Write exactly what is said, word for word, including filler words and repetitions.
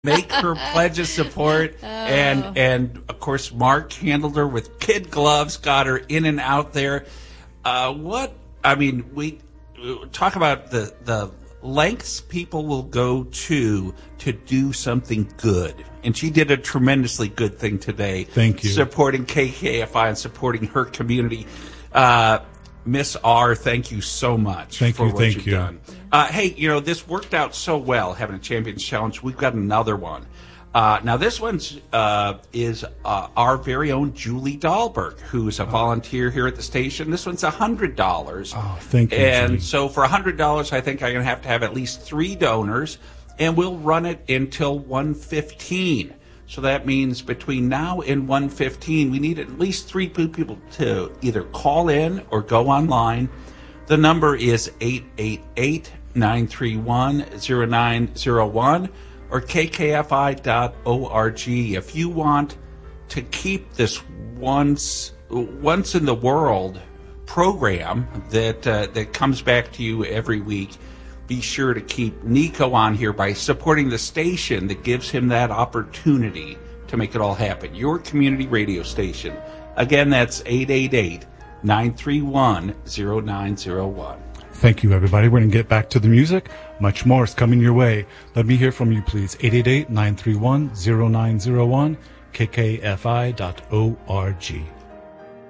make her pledge of support. Oh. And, and of course, Mark handled her with kid gloves, got her in and out there. Uh, what, I mean, we talk about the, the lengths people will go to to do something good. And she did a tremendously good thing today. Thank you. Supporting K K F I and supporting her community. Uh, Miss R, thank you so much thank for you, what thank you've you. done. Uh, hey, you know, this worked out so well, having a Champions Challenge. We've got another one. Uh, now, this one's uh, is uh, our very own Julie Dahlberg, who's a volunteer here at the station. This one's one hundred dollars. Oh, thank you, And Julie. so for one hundred dollars, I think I'm going to have to have at least three donors, and we'll run it until one fifteen. So that means between now and one fifteen, we need at least three people to either call in or go online. The number is eight eight eight, nine three one, zero nine zero one or k k f i dot org. If you want to keep this once once in the world program that uh, that comes back to you every week, be sure to keep Nico on here by supporting the station that gives him that opportunity to make it all happen. Your community radio station. Again, that's eight eight eight, nine three one, zero nine zero one. Thank you, everybody. We're going to get back to the music. Much more is coming your way. Let me hear from you, please. eight eight eight, nine three one, zero nine zero one, k k f i dot org.